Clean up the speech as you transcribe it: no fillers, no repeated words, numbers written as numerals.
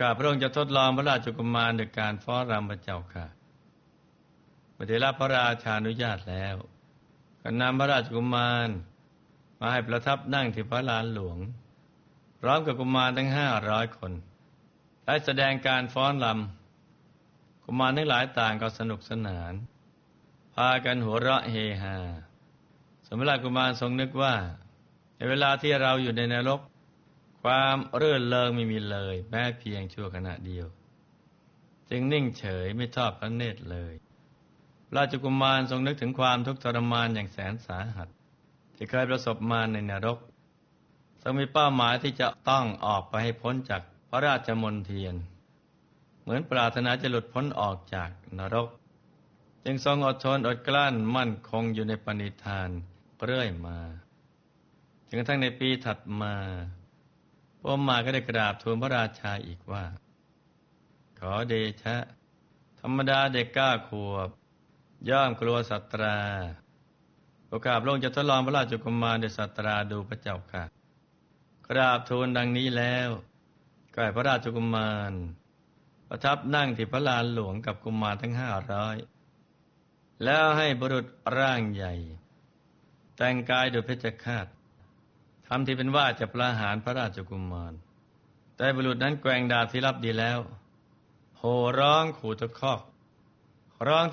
กาสพระองค์จะทดลองพระราชกุมารโดยการฟ้อนรำพระเจ้าค่ะเมื่อได้รับพระราชานุญาตแล้วก็นำพระราชกุมารมาให้ประทับนั่งที่พระลานหลวงพร้อมกับกุมารทั้ง500 คนได้แสดงการฟ้อนรำกุมารทั้งหลายต่างก็สนุกสนานพากันหัวเราะเฮฮาสมณกุมารทรงนึกว่าในเวลาที่เราอยู่ในนรกความรื่นเริงไม่มีเลยแม้เพียงชั่วขณะเดียวจึงนิ่งเฉยไม่ทอดพระเนตรเลยราชกุมารทรงนึกถึงความทุกข์ทรมานอย่างแสนสาหัสที่เคยประสบมาในนรกทรงมีเป้าหมายที่จะต้องออกไปให้พ้นจากพระราชมณฑีเหมือนปรารถนาจะหลุดพ้นออกจากนรกจึงทรงอดทนอดกลั้นมั่นคงอยู่ในปณิธานเรื่อยมาจนกระทั่งในปีถัดมาพระมาก็ได้กราบทูลพระราชาอีกว่าขอเดชะธรรมดาเด็ก9 ขวบย่อมกลัวสัตราโอกาสพระองค์จะทดลองพระราชกุมารด้วยสัตราดูพระเจ้าค่ะกราบทูลดังนี้แล้วก็ให้พระราชกุมารประทับนั่งที่พระลานหลวงกับกุมารทั้ง500แล้วให้บุรุษร่างใหญ่แต่งกายโดยเพชฌฆาตทำที่เป็นว่าจะประหารพระราชกุมารแต่บุรุษนั้นแกว่งดาบที่รับดีแล้วโห่ร้องขู่ตะคอกร้อง